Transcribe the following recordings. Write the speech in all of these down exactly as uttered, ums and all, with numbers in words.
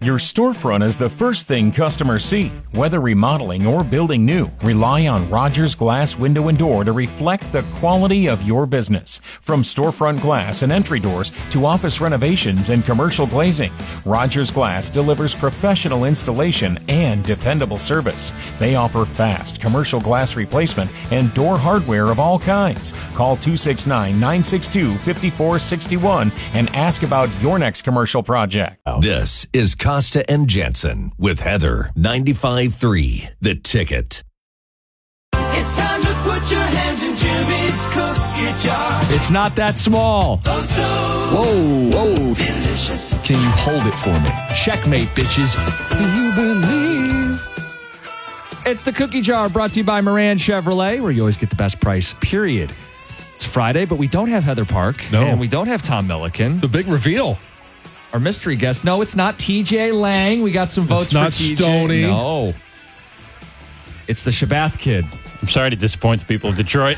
Your storefront is the first thing customers see. Whether remodeling or building new, rely on Rogers Glass Window and Door to reflect the quality of your business. From storefront glass and entry doors to office renovations and commercial glazing, Rogers Glass delivers professional installation and dependable service. They offer fast commercial glass replacement and door hardware of all kinds. Call two six nine, nine six two, five four six one and ask about your next commercial project. This is Costa and Jensen with Heather ninety-five point three, The Ticket. It's time to put your hands in Jimmy's cookie jar. It's not that small. Oh, so Whoa, whoa. delicious. Can you hold it for me? Checkmate, bitches. Do you believe? It's the Cookie Jar, brought to you by Moran Chevrolet, where you always get the best price, period. It's Friday, but we don't have Heather Park. No. And we don't have Tom Milliken. The big reveal. Our mystery guest. No, it's not T J Lang. We got some votes It's not for T J. Stoney. No. It's the Shabath kid. I'm sorry to disappoint the people of Detroit.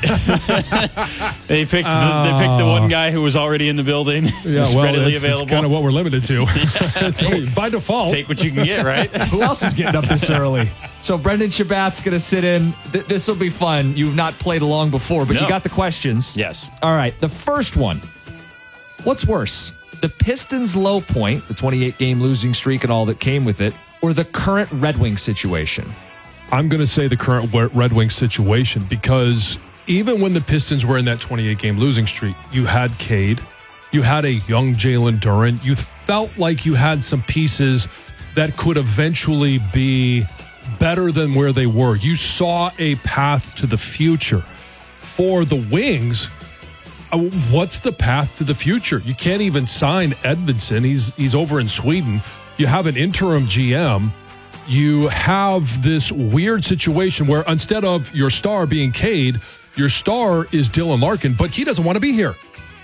they picked the, they picked the one guy who was already in the building. Yeah, was well, readily it's, available. it's kind of what we're limited to. So, by default. Take what you can get, right? Who else is getting up this early? So Brendan Shabath's going to sit in. Th- this will be fun. You've not played along before, but No. you got the questions. Yes. All right. The first one. What's worse? The Pistons' low point, the twenty-eight game losing streak and all that came with it, or the current Red Wings situation? I'm going to say the current Red Wings situation, because even when the Pistons were in that twenty-eight game losing streak, you had Cade, you had a young Jalen Duren, you felt like you had some pieces that could eventually be better than where they were. You saw a path to the future. For the Wings, uh, what's the path to the future? You can't even sign Edvinsson. He's he's over in Sweden. You have an interim G M. You have this weird situation where instead of your star being Cade, your star is Dylan Larkin, but he doesn't want to be here.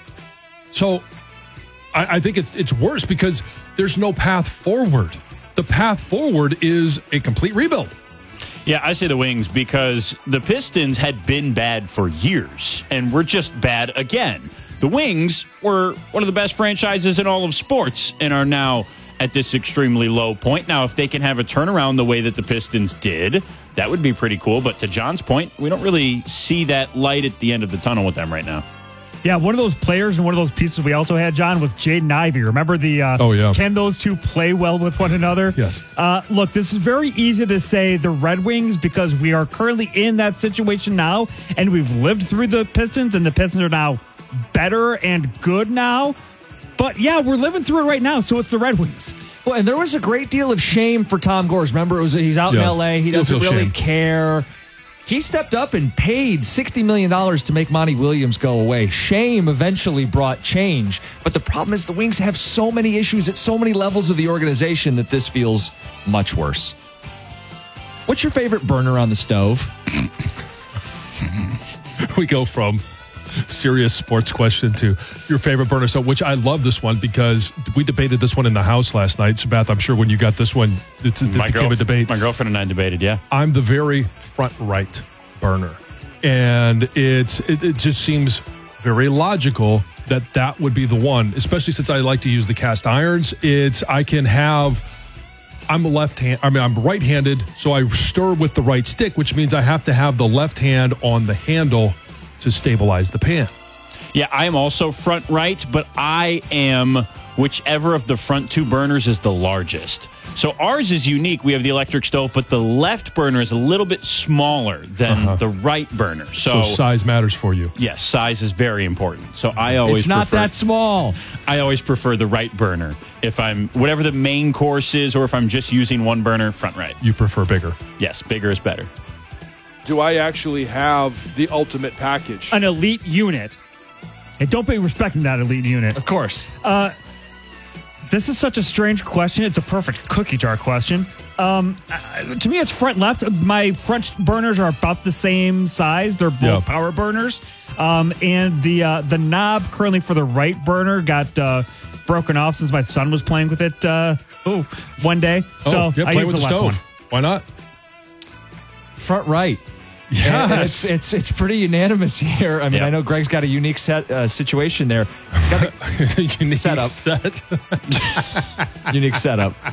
So I, I think it, it's worse because there's no path forward. The path forward is a complete rebuild. Yeah, I say the Wings because the Pistons had been bad for years, and we're just bad again. The Wings were one of the best franchises in all of sports and are now at this extremely low point. Now, if they can have a turnaround the way that the Pistons did, that would be pretty cool. But to John's point, we don't really see that light at the end of the tunnel with them right now. Yeah, one of those players and one of those pieces we also had, John, was Jaden Ivey. Remember the, uh, oh, yeah. Can those two play well with one another? Yes. Uh, look, this is very easy to say the Red Wings because we are currently in that situation now, and we've lived through the Pistons, and the Pistons are now better and good now. But, yeah, we're living through it right now, so it's the Red Wings. Well, and there was a great deal of shame for Tom Gores. Remember, it was he's out Yeah. in L A. He He'll doesn't feel really shame. care. He stepped up and paid sixty million dollars to make Monty Williams go away. Shame eventually brought change. But the problem is the Wings have so many issues at so many levels of the organization that this feels much worse. What's your favorite burner on the stove? We go from serious sports question to your favorite burner. So, which I love this one because we debated this one in the house last night. Sabath, I'm sure when you got this one, it, it My, became girlf- a debate. my girlfriend and I debated, yeah. I'm the very front right burner. And it's it, it just seems very logical that that would be the one, especially since I like to use the cast irons. It's I can have I'm a left hand I mean I'm right-handed, so I stir with the right stick, which means I have to have the left hand on the handle to stabilize the pan. Yeah, I am also front right, but I am whichever of the front two burners is the largest. So ours is unique. We have the electric stove, but the left burner is a little bit smaller than Uh-huh. the right burner. So, So size matters for you. yes, size is very important. So I always It's not prefer, that small. I always prefer the right burner. If I'm whatever the main course is, or if I'm just using one burner, front right. You prefer bigger. Yes, bigger is better. Do I actually have the ultimate package? An elite unit. And don't be respecting that elite unit. Of course. Uh, this is such a strange question. It's a perfect cookie jar question. Um, uh, to me, it's front left. My front burners are about the same size. They're both Yeah. power burners. Um, and the uh, the knob currently for the right burner got uh, broken off since my son was playing with it uh, ooh, one day. So oh, yeah, I play use with the the left stove. one. Why not? Front right. And it's, it's it's pretty unanimous here. I mean, Yeah. I know Greg's got a unique set uh, situation there. Got a Unique Setup. set. unique setup.